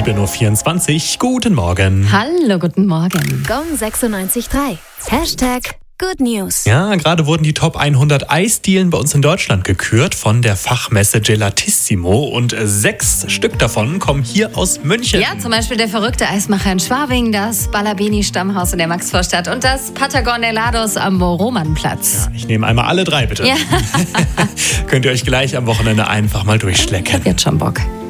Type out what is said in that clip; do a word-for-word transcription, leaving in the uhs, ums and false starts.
sieben Uhr vierundzwanzig. Guten Morgen. Hallo, guten Morgen. Gong sechsundneunzig Komma drei. Hashtag Good News. Ja, gerade wurden die Top hundert Eisdielen bei uns in Deutschland gekürt von der Fachmesse Gelatissimo und sechs Stück davon kommen hier aus München. Ja, zum Beispiel der verrückte Eismacher in Schwabing, das Balabini-Stammhaus in der Maxvorstadt und das Patagon Helados am Romannplatz. Ja, ich nehme einmal alle drei, bitte. Ja. Könnt ihr euch gleich am Wochenende einfach mal durchschlecken. Ich hab jetzt schon Bock.